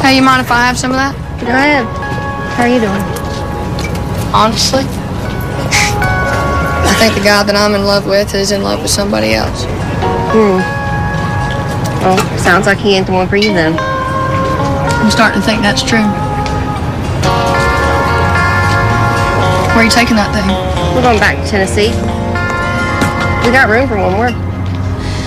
Hey, you mind if I have some of that? Go ahead. How are you doing? Honestly, I think the guy that I'm in love with is in love with somebody else. Well, sounds like he ain't the one for you then. I'm starting to think that's true. Where are you taking that thing? We're going back to Tennessee. We got room for one more.